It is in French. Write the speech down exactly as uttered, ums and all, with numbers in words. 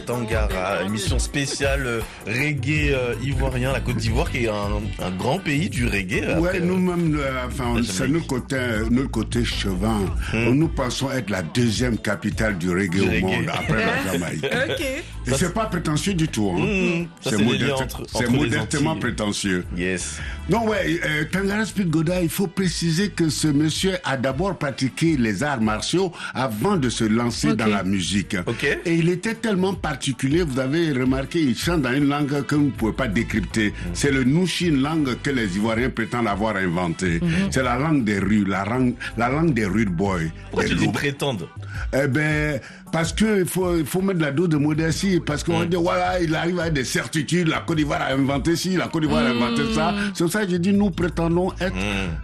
Tangara, émission spéciale euh, reggae euh, ivoirien, la Côte d'Ivoire qui est un, un grand pays du reggae. Après, ouais, nous-mêmes, euh, enfin, c'est notre côté, notre côté chevin. Hmm. Nous pensons être la deuxième capitale du reggae du au reggae. monde, après la Jamaïque. Okay. Et ça, c'est pas prétentieux du tout. Hein. Mmh, ça, c'est c'est, modeste, entre, c'est entre modestement prétentieux. Yes. Non, ouais, euh, Tangara Speed Goda, il faut préciser que ce monsieur a d'abord pratiqué les arts martiaux avant de se lancer okay. dans la musique. Okay. Et il était tellement particulier, vous avez remarqué, il chante dans une langue que vous ne pouvez pas décrypter. Mmh. C'est le Nushi, une langue que les Ivoiriens prétendent avoir inventée. Mmh. C'est la langue des rues, la langue, la langue des rude boys. Pourquoi tu dis prétendent? Eh ben, parce qu'il faut, il faut mettre la dose de modestie, parce qu'on mmh. dit, voilà, il arrive à des certitudes, la Côte d'Ivoire a inventé ci, la Côte d'Ivoire mmh. a inventé ça. C'est pour ça que je dis, nous prétendons être... Mmh.